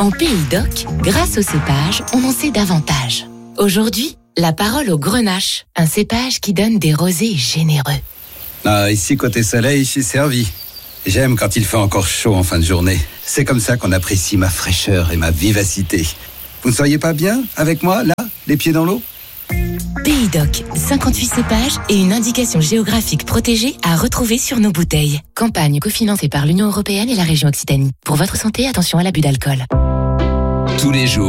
En Pays d'Oc, grâce au cépage, on en sait davantage. Aujourd'hui, la parole au grenache, un cépage qui donne des rosés généreux. Ah, ici, côté soleil, je suis servi. J'aime quand il fait encore chaud en fin de journée. C'est comme ça qu'on apprécie ma fraîcheur et ma vivacité. Vous ne seriez pas bien avec moi, là, les pieds dans l'eau ? Pays d'Oc, 58 cépages et une indication géographique protégée à retrouver sur nos bouteilles. Campagne cofinancée par l'Union européenne et la région Occitanie. Pour votre santé, attention à l'abus d'alcool. Tous les jours.